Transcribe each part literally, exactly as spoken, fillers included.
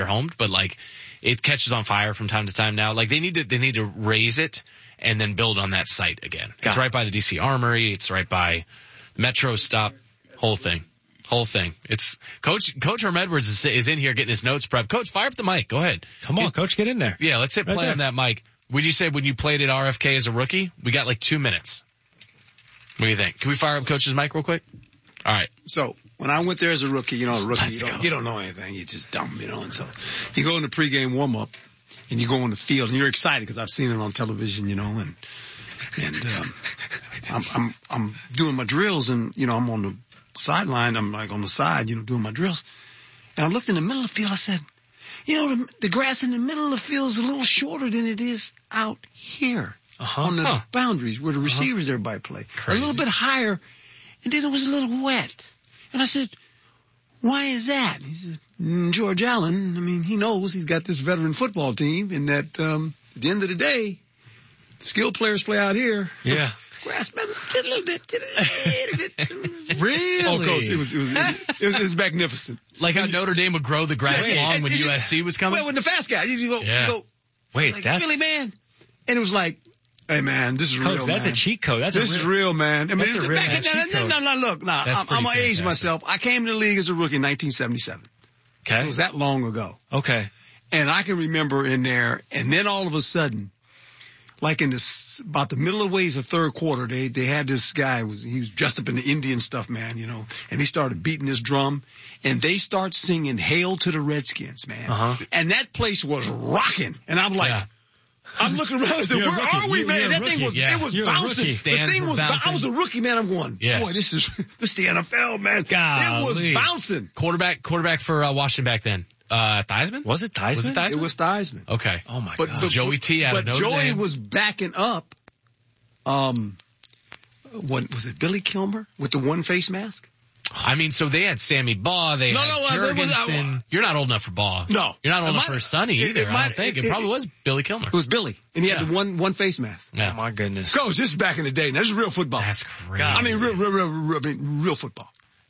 homed, but like it catches on fire from time to time now. Like they need to, they need to raise it and then build on that site again. Got it's it. Right by the D C Armory. It's right by Metro stop. Whole thing. Whole thing. It's Coach, Coach Herm Edwards is, is in here getting his notes prepped. Coach, fire up the mic. Go ahead. Come on, get, Coach, get in there. Yeah, let's hit right play there. on that mic. Would you say when you played at R F K as a rookie? We got like two minutes. What do you think? Can we fire up Coach's mic real quick? All right. So when I went there as a rookie, you know, a rookie, you don't, you don't know anything. You're just dumb, you know. And so you go in the pregame warm up and you go on the field and you're excited because I've seen it on television, you know, and, and, um, I'm, I'm, I'm doing my drills and, you know, I'm on the sideline. I'm like on the side, you know, doing my drills. And I looked in the middle of the field. I said, you know, the, the grass in the middle of the field is a little shorter than it is out here uh-huh. on the huh. boundaries where the receivers uh-huh. everybody play. Crazy. A little bit higher. And then it was a little wet. And I said, why is that? He said, mm, George Allen, I mean, he knows he's got this veteran football team and that, um, at the end of the day, skilled players play out here. Yeah. Grass metal, a little bit, a little bit. Really? Oh, Coach, it was, it was, it was, it was, it was magnificent. Like how Notre Dame would grow the grass yeah, long and, when and, U S C was coming? Well, when the fast guy, you, you go, yeah. you go, wait, like, that's really, man? And it was like, hey, man, this is Coach, real, that's man. a cheat code. That's this a real, is real, man. I mean, that's a real back, cheat no, code. no, no, no, look, nah, That's I'm, I'm going to age fantastic. myself. I came to the league as a rookie in nineteen seventy-seven. Okay. So it was that long ago. Okay. And I can remember in there, and then all of a sudden, like in this, about the middle of ways of third quarter, they, they had this guy, was he was dressed up in the Indian stuff, man, you know, and he started beating his drum, and they start singing Hail to the Redskins, man. Uh-huh. And that place was rocking. And I'm like, yeah. I'm looking around and said, You're a where rookie. are we, You're man? a That rookie. thing was, Yeah. it was You're a bouncing. rookie. The Stands thing were was, bouncing. I was a rookie, man. I'm going, Yeah. boy, this is, this is the N F L, man. Golly. It was bouncing. Quarterback, quarterback for uh, Washington back then. Uh, Theismann? Was it Theismann? Was it Theismann? It was Theismann. Okay. Oh my But, God. but Joey T out but of Notre Joey Dame. was backing up, um, what was it, Billy Kilmer with the one face mask? I mean, so they had Sammy Baugh, they No, had no, uh, there was- Jurgensen. uh, You're not old enough for Baugh. No. You're not old It enough might- for Sonny it- either, it I might- don't think. It, it- probably it- was Billy Kilmer. It was Billy, and he Yeah. had the one one face mask. Yeah. Oh my goodness. Coach, this is back in the day. Now, this is real football. That's crazy. I mean, real, real, real, real, I mean, real football.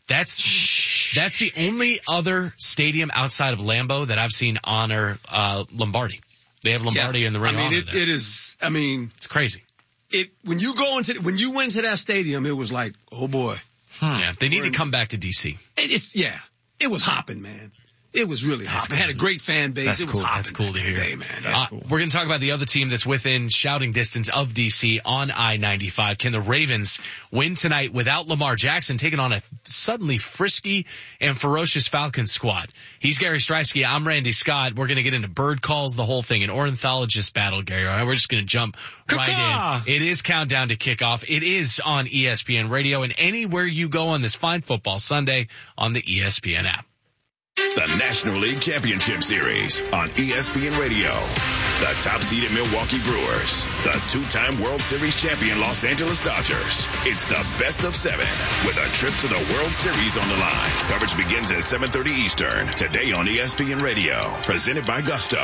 That's that's the only other stadium outside of Lambeau that I've seen honor uh Lombardi. They have Lombardi Yeah. in the ring. I mean, honor it, there. it is. I mean, It's crazy. it when you go into when you went into that stadium, it was like, oh boy, Yeah, they need We're to in- come back to D C. it, it's yeah, it was hopping, man. It was really hopping. It had a great fan base. That's it was cool. hopping That's cool to back in hear. the day, man. That's Uh, cool. We're going to talk about the other team that's within shouting distance of D C on I ninety-five. Can the Ravens win tonight without Lamar Jackson taking on a suddenly frisky and ferocious Falcons squad? He's Gary Streisky. I'm Randy Scott. We're going to get into bird calls, the whole thing, an ornithologist battle, Gary. All right, we're just going to jump right Caw-caw! in. It is countdown to kickoff. It is on E S P N Radio and anywhere you go on this fine football Sunday on the E S P N app. The National League Championship Series on E S P N Radio. The top-seeded Milwaukee Brewers. The two-time World Series champion Los Angeles Dodgers. It's the best of seven with a trip to the World Series on the line. Coverage begins at seven thirty Eastern. Today on E S P N Radio. Presented by Gusto.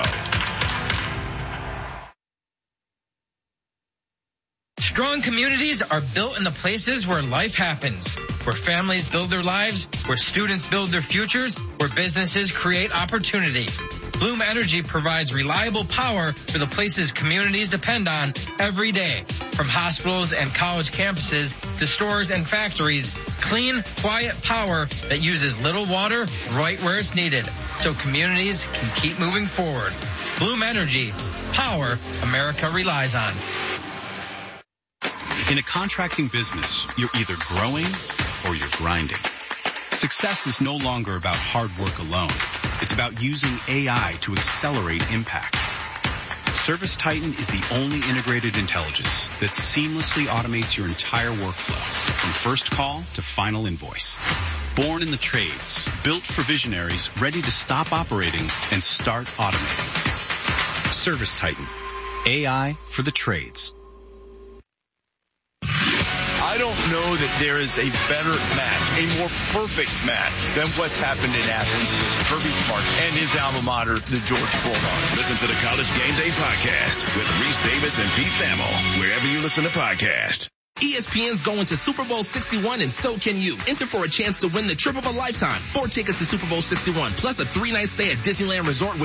Strong communities are built in the places where life happens, where families build their lives, where students build their futures, where businesses create opportunity. Bloom Energy provides reliable power for the places communities depend on every day. From hospitals and college campuses to stores and factories, clean, quiet power that uses little water right where it's needed, so communities can keep moving forward. Bloom Energy, power America relies on. In a contracting business, you're either growing or you're grinding. Success is no longer about hard work alone. It's about using A I to accelerate impact. ServiceTitan is the only integrated intelligence that seamlessly automates your entire workflow, from first call to final invoice. Born in the trades, built for visionaries ready to stop operating and start automating. ServiceTitan, A I for the trades. I don't know that there is a better match, a more perfect match than what's happened in Athens with Kirby Smart and his alma mater, the Georgia Bulldogs. Listen to the College Game Day podcast with Reese Davis and Pete Thamel, wherever you listen to podcasts. E S P N's going to Super Bowl sixty-one, and so can you. Enter for a chance to win the trip of a lifetime. Four tickets to Super Bowl sixty-one, plus a three-night stay at Disneyland Resort with